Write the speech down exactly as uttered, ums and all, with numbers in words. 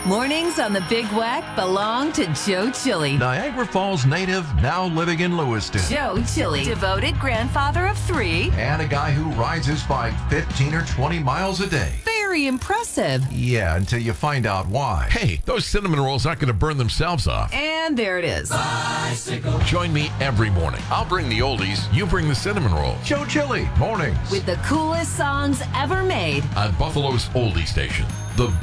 Mornings on the Big Wack belong to Joe Chili. Niagara Falls native, now living in Lewiston. Joe Chili, devoted grandfather of three. And a guy who rides his bike fifteen or twenty miles a day. Very impressive. Yeah, until you find out why. Hey, those cinnamon rolls aren't going to burn themselves off. And there it is. Bicycle. Join me every morning. I'll bring the oldies, you bring the cinnamon rolls. Joe Chili, mornings. With the coolest songs ever made. On Buffalo's oldie station, the